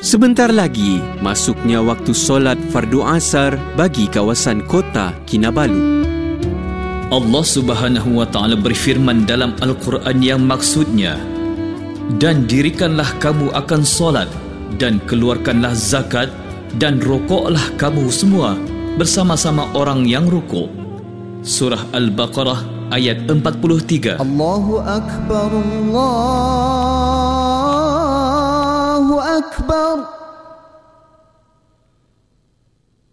Sebentar lagi, masuknya waktu solat fardu asar bagi kawasan kota Kinabalu. Allah Subhanahu wa Ta'ala berfirman dalam Al-Quran yang maksudnya, dan dirikanlah kamu akan solat, dan keluarkanlah zakat, dan rokoklah kamu semua bersama-sama orang yang rukuk. Surah Al-Baqarah ayat 43. Allahu Akbar, Allahu Akbar.